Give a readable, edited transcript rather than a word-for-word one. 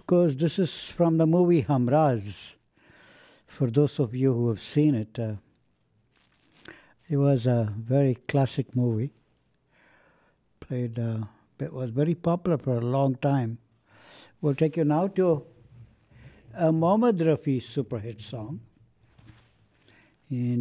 course, this is from the movie Hamraz. For those of you who have seen it, it was a very classic movie. It was very popular for a long time. We'll take you now to a Mohammed Rafi super hit song. And